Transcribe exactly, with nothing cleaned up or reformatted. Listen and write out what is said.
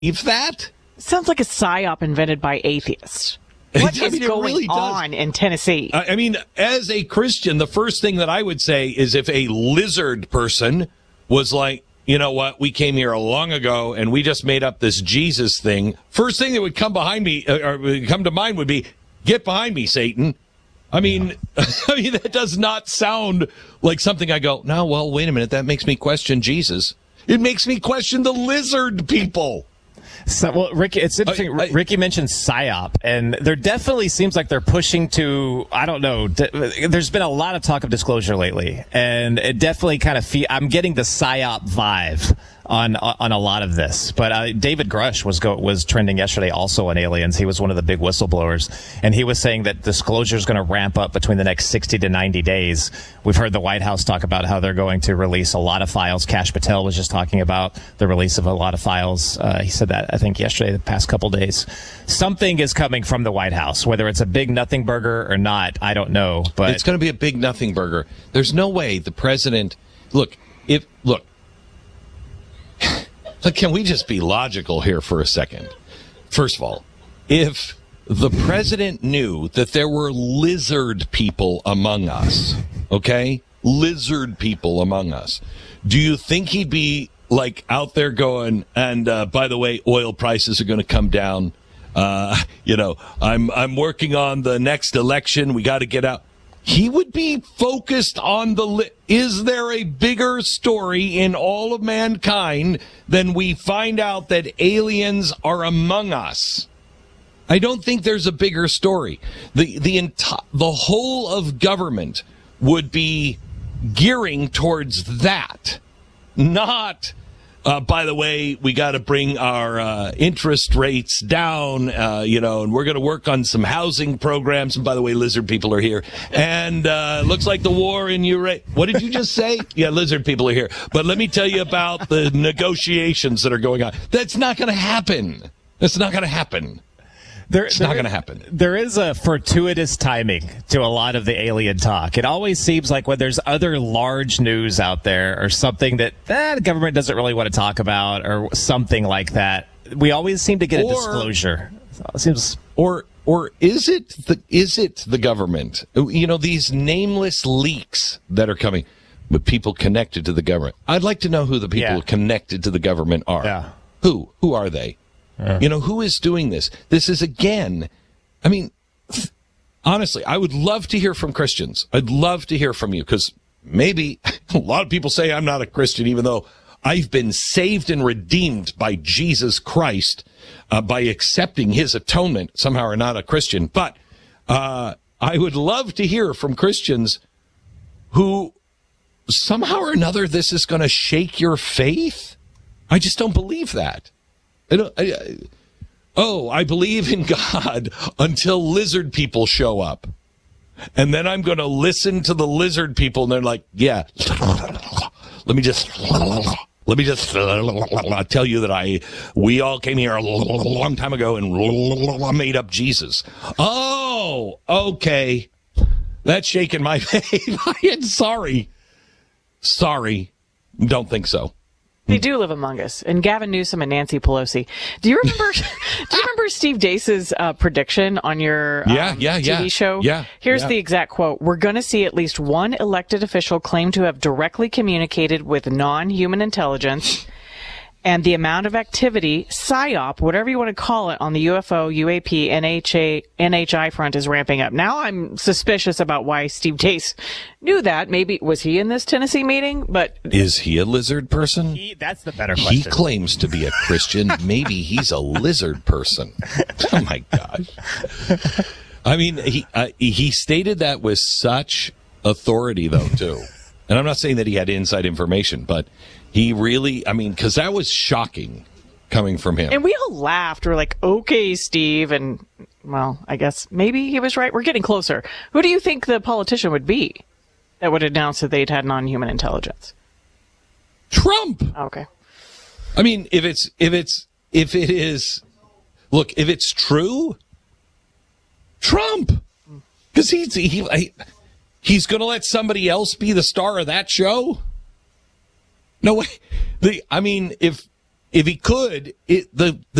believe that? Sounds like a psyop invented by atheists. What I is mean, it going really does. on in Tennessee? I I mean, as a Christian, the first thing that I would say is if a lizard person was like, you know what, we came here long ago and we just made up this Jesus thing, first thing that would come behind me, uh, or would come to mind would be, get behind me, Satan. I mean, yeah. I mean, that does not sound like something I go, no, well, wait a minute, that makes me question Jesus. It makes me question the lizard people. So, well, Ricky, it's interesting. I, I, Ricky mentioned PSYOP, and there definitely seems like they're pushing to, I don't know, d- there's been a lot of talk of disclosure lately, and it definitely kind of, fe- I'm getting the PSYOP vibe on on a lot of this. But uh, David Grush was go- was trending yesterday also on aliens. He was one of the big whistleblowers, and he was saying that disclosure is going to ramp up between the next sixty to ninety days. We've heard the White House talk about how they're going to release a lot of files. Kash Patel was just talking about the release of a lot of files. Uh, he said that, I think, yesterday, the past couple days. Something is coming from the White House. Whether it's a big nothing burger or not, I don't know. But it's going to be a big nothing burger. There's no way the president... Look, if... Look. Look, can we just be logical here for a second? First of all, if the president knew that there were lizard people among us, okay? Lizard people among us. Do you think he'd be, like, out there going, and, uh, by the way, oil prices are going to come down. Uh, you know, I'm, I'm working on the next election. We got to get out. He would be focused on the, li- is there a bigger story in all of mankind than we find out that aliens are among us? I don't think there's a bigger story. The, the enti- the whole of government would be gearing towards that, not, uh, by the way, we got to bring our uh, interest rates down, uh, you know, and we're going to work on some housing programs. And by the way, lizard people are here. And uh, looks like the war in Ukraine. What did you just say? Yeah, lizard people are here. But let me tell you about the negotiations that are going on. That's not going to happen. That's not going to happen. There, it's there, not going to happen. There is a fortuitous timing to a lot of the alien talk. It always seems like when there's other large news out there or something that eh, the government doesn't really want to talk about or something like that, we always seem to get or, a disclosure. So it seems, or or is it the is it the government? You know, these nameless leaks that are coming with people connected to the government. I'd like to know who the people yeah. connected to the government are. Yeah. Who? Who are they? Yeah. You know, who is doing this? This is, again, I mean, honestly, I would love to hear from Christians. I'd love to hear from you because maybe a lot of people say I'm not a Christian, even though I've been saved and redeemed by Jesus Christ uh, by accepting his atonement. Somehow or not a Christian. But uh, I would love to hear from Christians who somehow or another this is going to shake your faith. I just don't believe that. I don't, I, I, oh, I believe in God until lizard people show up. And then I'm going to listen to the lizard people, and they're like, yeah, let me just, let me just tell you that I, we all came here a long time ago and made up Jesus. Oh, okay. That's shaking my faith. I'm sorry. Sorry. Don't think so. They do live among us, and Gavin Newsom and Nancy Pelosi. Do you remember? do you remember Steve Deace's uh, prediction on your um, yeah, yeah, yeah. T V show? Yeah. Here's yeah. the exact quote: "We're going to see at least one elected official claim to have directly communicated with non-human intelligence." And the amount of activity, PSYOP, whatever you want to call it, on the U F O, U A P, N H A, N H I front is ramping up. Now I'm suspicious about why Steve Deace knew that. Maybe, was he in this Tennessee meeting? But is he a lizard person? He, that's the better question. He claims to be a Christian. Maybe he's a lizard person. Oh, my gosh. I mean, he uh, he stated that with such authority, though, too. And I'm not saying that he had inside information, but he really, I mean, because that was shocking coming from him. And we all laughed. We're like, okay, Steve. And, well, I guess maybe he was right. We're getting closer. Who do you think the politician would be that would announce that they'd had non-human intelligence? Trump. Okay. I mean, if it's, if it's, if it is, look, if it's true, Trump. Because he's, he, he, he's going to let somebody else be the star of that show? No way. The, I mean, if If he could, it, the